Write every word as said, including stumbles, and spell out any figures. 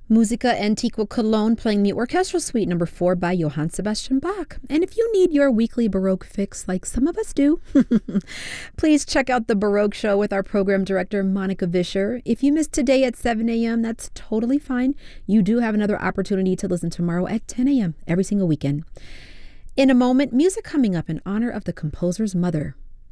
Musica Antiqua Cologne playing the Orchestral Suite number four by Johann Sebastian Bach. And if you need your weekly Baroque fix like some of us do, please check out The Baroque Show with our program director, Monica Vischer. If you missed today at seven a.m., that's totally fine. You do have another opportunity to listen tomorrow at ten a.m. every single weekend. In a moment, music coming up in honor of the composer's mother.